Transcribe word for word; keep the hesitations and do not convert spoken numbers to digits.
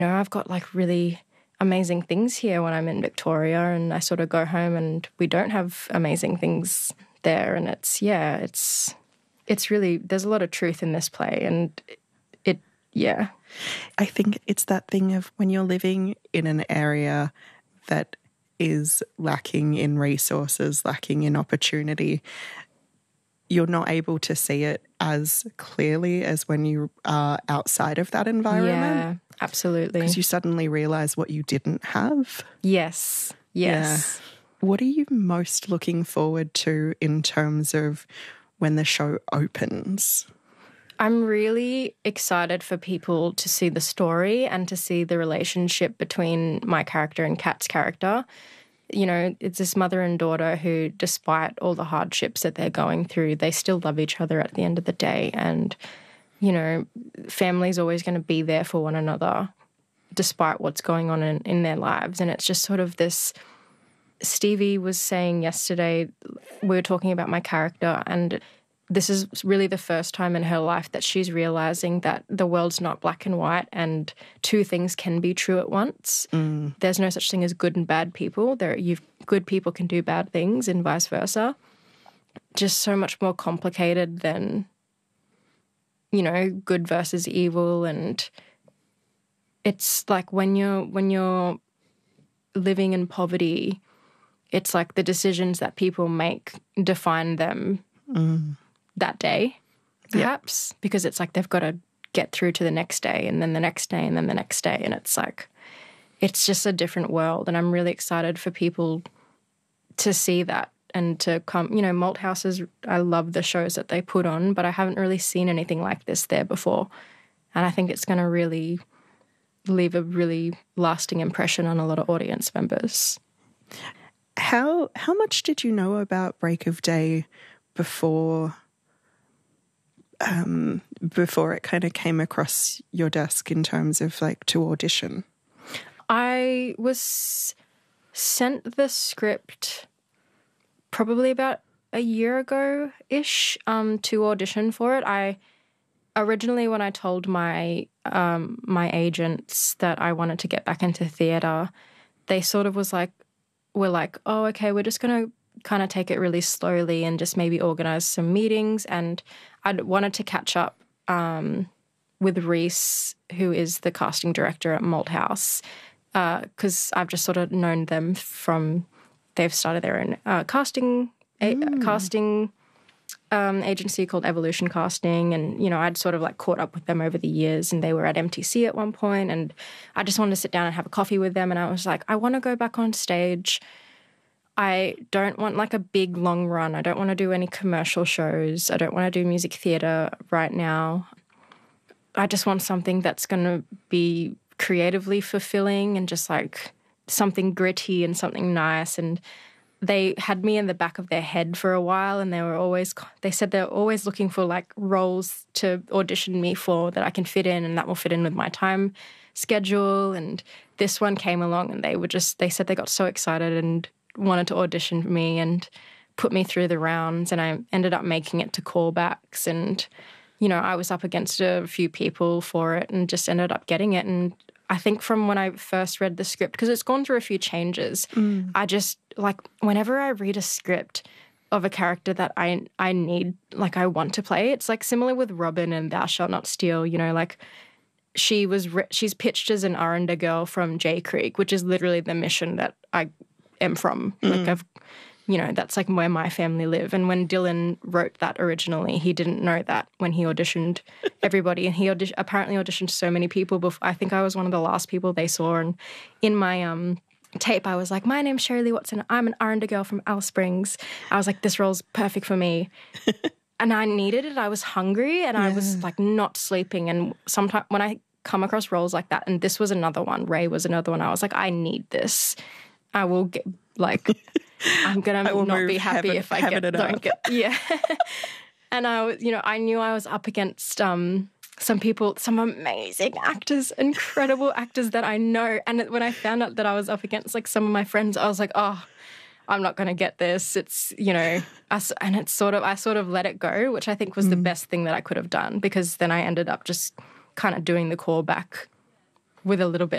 You know, I've got like really amazing things here when I'm in Victoria, and I sort of go home and we don't have amazing things there. And it's, yeah, it's, it's really, there's a lot of truth in this play, and it, yeah. I think it's that thing of when you're living in an area that is lacking in resources, lacking in opportunity, you're not able to see it as clearly as when you are outside of that environment. Yeah, absolutely. Because you suddenly realise what you didn't have. Yes, yes. Yeah. What are you most looking forward to in terms of when the show opens? I'm really excited for people to see the story and to see the relationship between my character and Kat's character. You know, it's this mother and daughter who, despite all the hardships that they're going through, they still love each other at the end of the day. And, you know, family's always going to be there for one another despite what's going on in, in their lives. And it's just sort of this, Stevie was saying yesterday, we were talking about my character, and this is really the first time in her life that she's realizing that the world's not black and white and two things can be true at once. Mm. There's no such thing as good and bad people. There, you've, good people can do bad things and vice versa. Just so much more complicated than, you know, good versus evil. And it's like when you're, when you're living in poverty, it's like the decisions that people make define them. Mm. that day, perhaps, yep. Because it's like they've got to get through to the next day and then the next day and then the next day. And it's like, it's just a different world. And I'm really excited for people to see that and to come, you know, Malthouse is, I love the shows that they put on, but I haven't really seen anything like this there before. And I think it's going to really leave a really lasting impression on a lot of audience members. How, how much did you know about Break of Day before um, before it kind of came across your desk in terms of like to audition? I was sent the script probably about a year ago-ish um, to audition for it. I originally, when I told my um, my agents that I wanted to get back into theatre, they sort of was like, were like, oh, okay, we're just going to kind of take it really slowly and just maybe organise some meetings. And I wanted to catch up um, with Reese, who is the casting director at Malthouse, because uh, I've just sort of known them from, they've started their own uh, casting a, mm. casting um, agency called Evolution Casting. And, you know, I'd sort of like caught up with them over the years, and they were at M T C at one point, and I just wanted to sit down and have a coffee with them. And I was like, I want to go back on stage. I don't want like a big long run. I don't want to do any commercial shows. I don't want to do music theatre right now. I just want something that's going to be creatively fulfilling and just like something gritty and something nice. And they had me in the back of their head for a while, and they were always, they said they're always looking for like roles to audition me for that I can fit in and that will fit in with my time schedule. And this one came along, and they were just, they said they got so excited and wanted to audition for me and put me through the rounds, and I ended up making it to callbacks. And, you know, I was up against a few people for it and just ended up getting it. And I think from when I first read the script, because it's gone through a few changes, mm. I just, like, whenever I read a script of a character that I I need, like, I want to play, it's like similar with Robin and Thou Shalt Not Steal, you know, like, she was, she's pitched as an Arrender girl from J Creek, which is literally the mission that I am from. Mm. Like, I've, you know, that's like where my family live. And when Dylan wrote that originally, he didn't know that when he auditioned everybody. And he audi- apparently auditioned so many people before. I think I was one of the last people they saw. And in my um, tape, I was like, my name's Sherry Lee Watson. I'm an Arrender girl from Alice Springs. I was like, this role's perfect for me. And I needed it. I was hungry, and yeah. I was like not sleeping. And sometimes when I come across roles like that, and this was another one, Ray was another one, I was like, I need this. I will get, like, I'm going to not be happy heaven, if I get, don't up. get, yeah. And I was, you know, I knew I was up against um, some people, some amazing actors, incredible actors that I know. And when I found out that I was up against, like, some of my friends, I was like, oh, I'm not going to get this. It's, you know, us, and it's sort of, I sort of let it go, which I think was mm. the best thing that I could have done, because then I ended up just kind of doing the callback with a little bit